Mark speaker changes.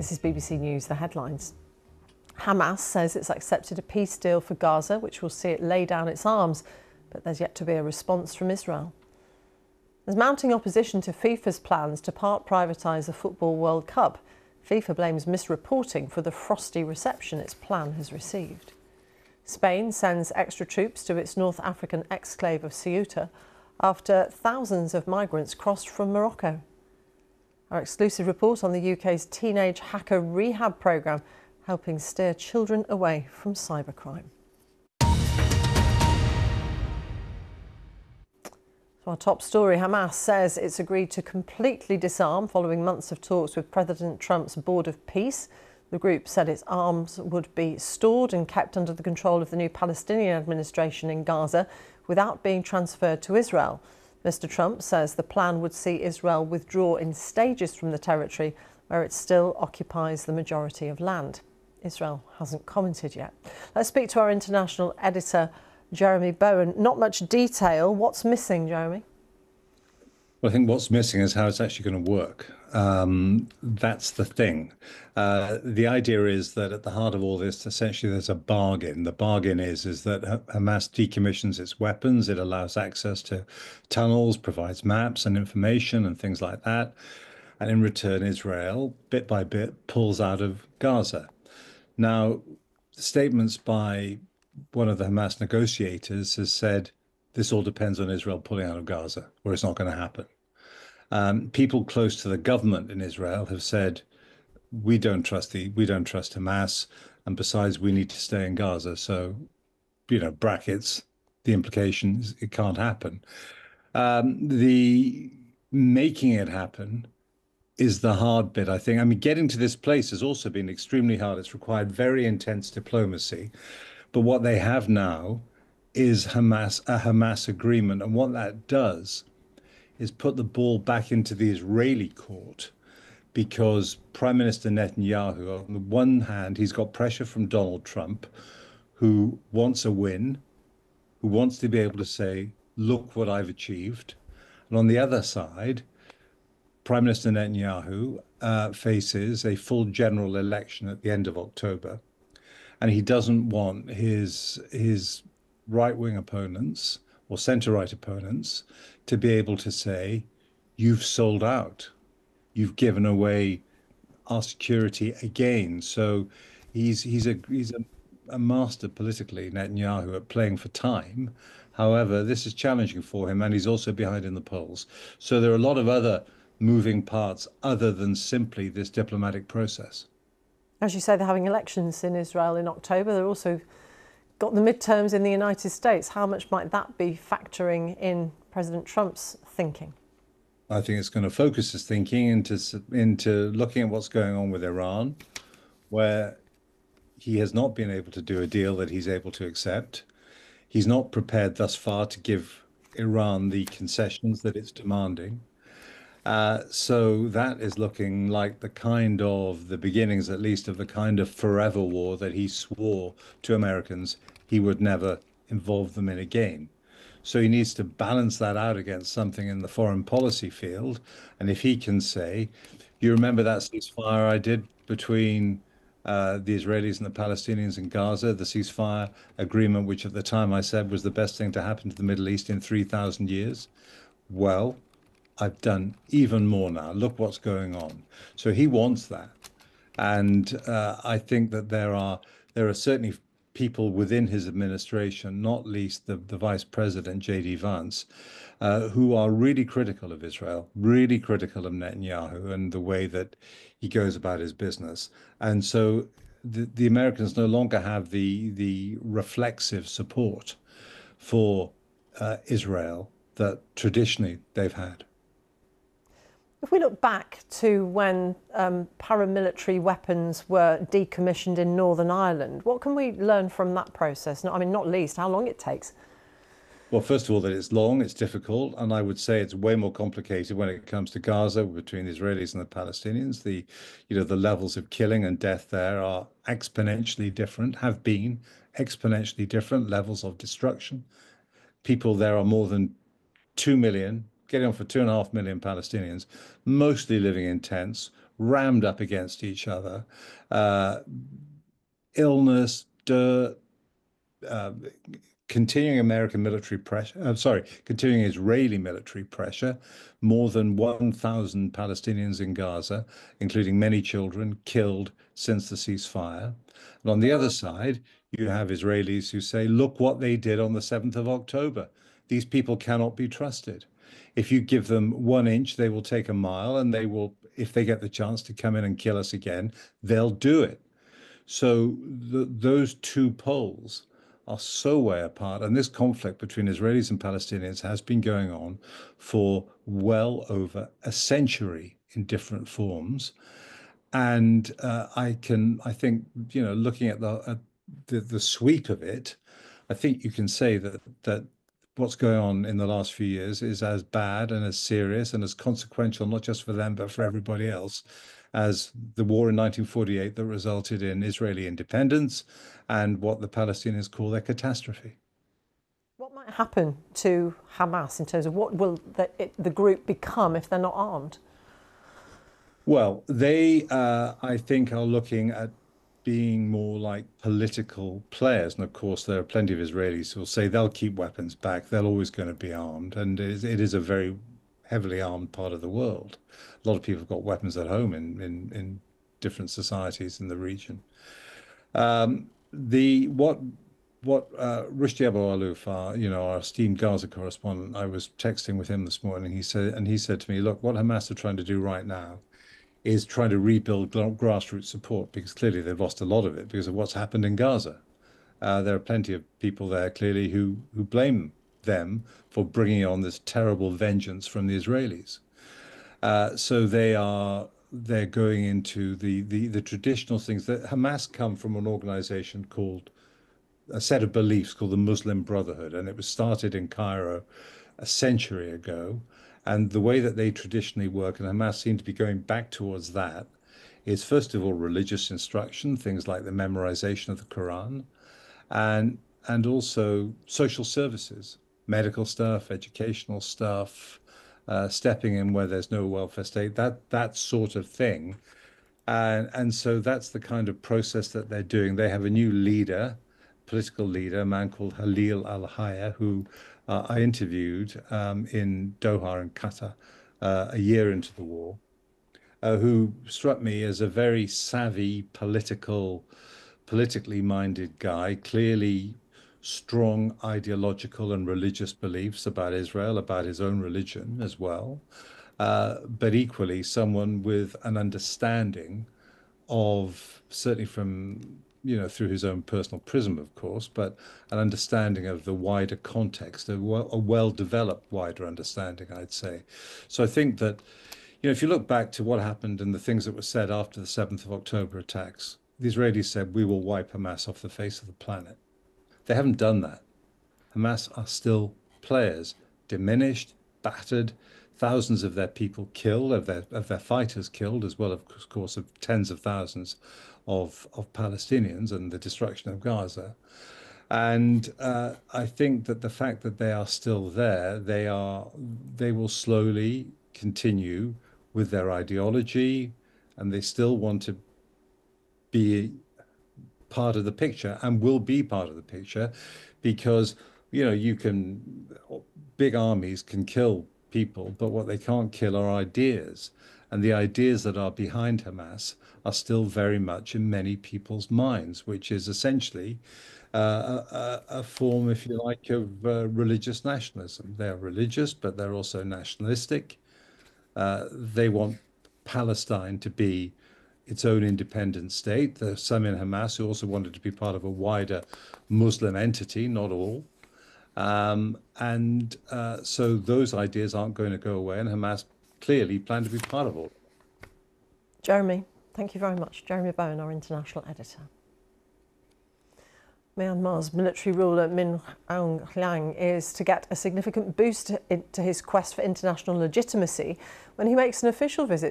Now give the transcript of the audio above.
Speaker 1: This is BBC News, the headlines. Hamas says it's accepted a peace deal for Gaza, which will see it lay down its arms, but there's yet to be a response from Israel. There's mounting opposition to FIFA's plans to part privatise the Football World Cup. FIFA blames misreporting for the frosty reception its plan has received. Spain sends extra troops to its North African exclave of Ceuta after thousands of migrants crossed from Morocco. Our exclusive report on the UK's teenage hacker rehab programme, helping steer children away from cybercrime. So our top story, Hamas says it's agreed to completely disarm following months of talks with President Trump's Board of Peace. The group said its arms would be stored and kept under the control of the new Palestinian administration in Gaza without being transferred to Israel. Mr. Trump says the plan would see Israel withdraw in stages from the territory where it still occupies the majority of land. Israel hasn't commented yet. Let's speak to our international editor, Jeremy Bowen. Not much detail. What's missing, Jeremy?
Speaker 2: Well, I think what's missing is how it's actually going to work. That's the thing. The idea is that at the heart of all this, essentially, there's a bargain. The bargain is that Hamas decommissions its weapons. It allows access to tunnels, provides maps and information and things like that. And in return, Israel, bit by bit, pulls out of Gaza. Now, statements by one of the Hamas negotiators has said this all depends on Israel pulling out of Gaza, or it's not going to happen. People close to the government in Israel have said we don't trust Hamas, and besides, we need to stay in Gaza. So, brackets, the implications, it can't happen. The making it happen is the hard bit, I think. I mean, getting to this place has also been extremely hard. It's required very intense diplomacy. But what they have now is a Hamas agreement. And what that does is put the ball back into the Israeli court, because Prime Minister Netanyahu, on the one hand, he's got pressure from Donald Trump, who wants a win, who wants to be able to say, look what I've achieved. And on the other side, Prime Minister Netanyahu faces a full general election at the end of October. And he doesn't want his right-wing opponents or centre-right opponents to be able to say, you've sold out. You've given away our security again. So he's a master politically, Netanyahu, at playing for time. However, this is challenging for him, and he's also behind in the polls. So there are a lot of other moving parts other than simply this diplomatic process.
Speaker 1: As you say, they're having elections in Israel in October. They're also got the midterms in the United States. How much might that be factoring in President Trump's thinking?
Speaker 2: I think it's going to focus his thinking into looking at what's going on with Iran, where he has not been able to do a deal that he's able to accept. He's not prepared thus far to give Iran the concessions that it's demanding. So that is looking like the beginnings, at least, of the kind of forever war that he swore to Americans he would never involve them in again. So he needs to balance that out against something in the foreign policy field. And if he can say, you remember that ceasefire I did between the Israelis and the Palestinians in Gaza, the ceasefire agreement, which at the time I said was the best thing to happen to the Middle East in 3,000 years. Well, I've done even more now. Look what's going on. So he wants that. And I think that there are certainly people within his administration, not least the Vice President, J.D. Vance, who are really critical of Israel, really critical of Netanyahu and the way that he goes about his business. And so the Americans no longer have the reflexive support for Israel that traditionally they've had.
Speaker 1: If we look back to when paramilitary weapons were decommissioned in Northern Ireland, what can we learn from that process? Not least how long it takes.
Speaker 2: Well, first of all, that it's long, it's difficult, and I would say it's way more complicated when it comes to Gaza between the Israelis and the Palestinians. The levels of killing and death there are exponentially different, have been exponentially different levels of destruction. People there are more than 2 million, getting on for 2.5 million Palestinians, mostly living in tents, rammed up against each other, illness, dirt, uh, continuing American military pressure, continuing Israeli military pressure, more than 1,000 Palestinians in Gaza, including many children, killed since the ceasefire. And on the other side, you have Israelis who say, look what they did on the 7th of October. These people cannot be trusted. If you give them 1 inch, they will take a mile, and they will, if they get the chance to come in and kill us again, they'll do it. So those two poles are so way apart. And this conflict between Israelis and Palestinians has been going on for well over a century in different forms. And I think, looking at the sweep of it, I think you can say that what's going on in the last few years is as bad and as serious and as consequential, not just for them, but for everybody else, as the war in 1948 that resulted in Israeli independence and what the Palestinians call their catastrophe.
Speaker 1: What might happen to Hamas in terms of what will the group become if they're not armed?
Speaker 2: Well, they, I think, are looking at being more like political players. And of course, there are plenty of Israelis who will say they'll keep weapons back. They're always going to be armed. And it is a very heavily armed part of the world. A lot of people have got weapons at home in different societies in the region. Rushdie Abu Alouf, our esteemed Gaza correspondent, I was texting with him this morning. He said to me, look, what Hamas are trying to do right now is trying to rebuild grassroots support, because clearly they've lost a lot of it because of what's happened in Gaza. There are plenty of people there clearly who blame them for bringing on this terrible vengeance from the Israelis. So they're going into the traditional things that Hamas come from an organization called a set of beliefs called the Muslim Brotherhood, and it was started in Cairo a century ago. And the way that they traditionally work, and Hamas seem to be going back towards that, is first of all religious instruction, things like the memorization of the Quran, and also social services, medical stuff, educational stuff, stepping in where there's no welfare state, that sort of thing. And so that's the kind of process that they're doing. They have a new leader, political leader, a man called Khalil al-Hayya, who I interviewed in Doha in Qatar a year into the war, who struck me as a very savvy, politically minded guy, clearly strong ideological and religious beliefs about Israel, about his own religion as well, but equally someone with an understanding of, certainly from through his own personal prism, of course, but an understanding of the wider context, a well-developed wider understanding, I'd say. So I think that, if you look back to what happened and the things that were said after the 7th of October attacks, the Israelis said, we will wipe Hamas off the face of the planet. They haven't done that. Hamas are still players, diminished, battered, thousands of their people killed, of their fighters killed, as well, of course, of tens of thousands of Palestinians, and the destruction of Gaza. And I think that the fact that they are still there, they will slowly continue with their ideology, and they still want to be part of the picture and will be part of the picture, because big armies can kill people, but what they can't kill are ideas. And the ideas that are behind Hamas are still very much in many people's minds, which is essentially a form, if you like, of religious nationalism. They're religious, but they're also nationalistic. They want Palestine to be its own independent state. There's some in Hamas who also wanted to be part of a wider Muslim entity, not all. So those ideas aren't going to go away, and Hamas clearly plan to be part of all.
Speaker 1: Jeremy, thank you very much. Jeremy Bowen, our international editor. Myanmar's military ruler Min Aung Hlaing is to get a significant boost to his quest for international legitimacy when he makes an official visit